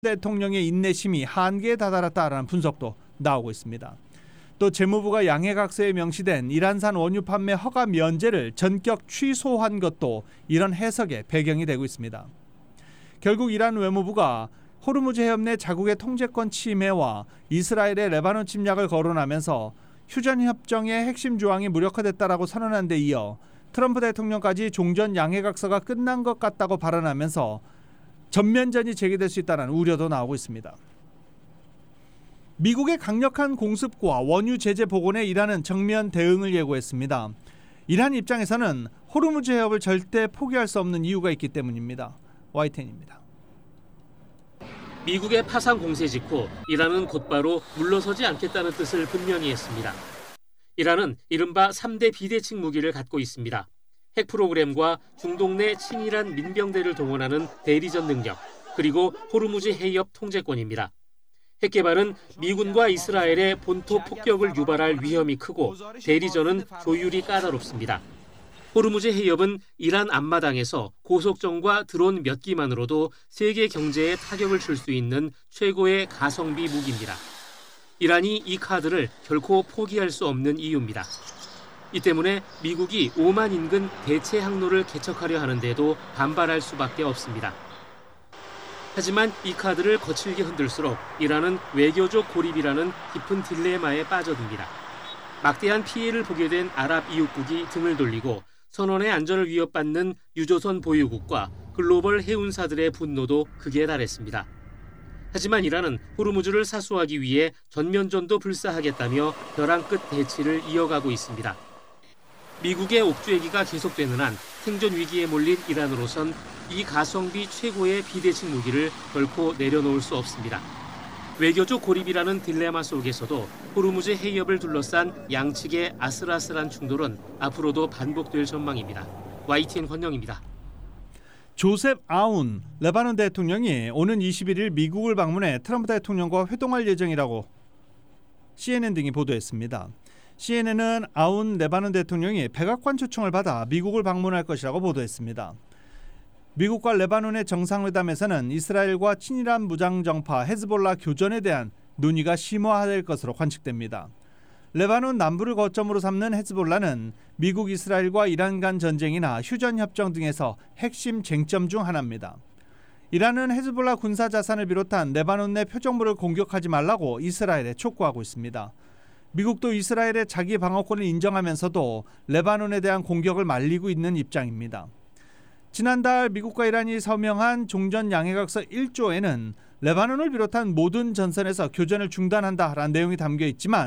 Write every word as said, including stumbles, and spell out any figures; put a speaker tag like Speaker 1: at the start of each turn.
Speaker 1: 대통령의 인내심이 한계에 다다랐다라는 분석도 나오고 있습니다. 또 재무부가 양해각서에 명시된 이란산 원유 판매 허가 면제를 전격 취소한 것도 이런 해석의 배경이 되고 있습니다. 결국 이란 외무부가 호르무즈 해협 내 자국의 통제권 침해와 이스라엘의 레바논 침략을 거론하면서 휴전협정의 핵심 조항이 무력화됐다라고 선언한 데 이어 트럼프 대통령까지 종전 양해각서가 끝난 것 같다고 발언하면서 전면전이 제기될 수 있다는 우려도 나오고 있습니다. 미국의 강력한 공습과 원유 제재 복원에 이란은 정면 대응을 예고했습니다. 이란 입장에서는 호르무즈 해협을 절대 포기할 수 없는 이유가 있기 때문입니다. 와이텐입니다.
Speaker 2: 미국의 파상 공세 직후 이란은 곧바로 물러서지 않겠다는 뜻을 분명히 했습니다. 이란은 이른바 삼 대 비대칭 무기를 갖고 있습니다. 핵 프로그램과 중동 내 친이란 민병대를 동원하는 대리전 능력, 그리고 호르무즈 해협 통제권입니다. 핵 개발은 미군과 이스라엘의 본토 폭격을 유발할 위험이 크고 대리전은 조율이 까다롭습니다. 호르무즈 해협은 이란 앞마당에서 고속정과 드론 몇 기만으로도 세계 경제에 타격을 줄 수 있는 최고의 가성비 무기입니다. 이란이 이 카드를 결코 포기할 수 없는 이유입니다. 이 때문에 미국이 오만 인근 대체 항로를 개척하려 하는데도 반발할 수밖에 없습니다. 하지만 이 카드를 거칠게 흔들수록 이란은 외교적 고립이라는 깊은 딜레마에 빠져듭니다. 막대한 피해를 보게 된 아랍 이웃국이 등을 돌리고 선원의 안전을 위협받는 유조선 보유국과 글로벌 해운사들의 분노도 극에 달했습니다. 하지만 이란은 호르무즈를 사수하기 위해 전면전도 불사하겠다며 벼랑 끝 대치를 이어가고 있습니다. 미국의 옥죄기가 계속되는 한 생존 위기에 몰린 이란으로선 이 가성비 최고의 비대칭 무기를 결코 내려놓을 수 없습니다. 외교적 고립이라는 딜레마 속에서도 호르무즈 해협을 둘러싼 양측의 아슬아슬한 충돌은 앞으로도 반복될 전망입니다. 와이티엔 권영입니다.
Speaker 1: 조셉 아운 레바논 대통령이 오는 이십일 일 미국을 방문해 트럼프 대통령과 회동할 예정이라고 씨엔엔 등이 보도했습니다. 씨엔엔은 아운 레바논 대통령이 백악관 초청을 받아 미국을 방문할 것이라고 보도했습니다. 미국과 레바논의 정상회담에서는 이스라엘과 친이란 무장정파 헤즈볼라 교전에 대한 논의가 심화될 것으로 관측됩니다. 레바논 남부를 거점으로 삼는 헤즈볼라는 미국, 이스라엘과 이란 간 전쟁이나 휴전협정 등에서 핵심 쟁점 중 하나입니다. 이란은 헤즈볼라 군사 자산을 비롯한 레바논 내 표적물을 공격하지 말라고 이스라엘에 촉구하고 있습니다. 미국도 이스라엘의 자기 방어권을 인정하면서도 레바논에 대한 공격을 말리고 있는 입장입니다. 지난달 미국과 이란이 서명한 종전 양해각서 일 조에는 레바논을 비롯한 모든 전선에서 교전을 중단한다라는 내용이 담겨 있지만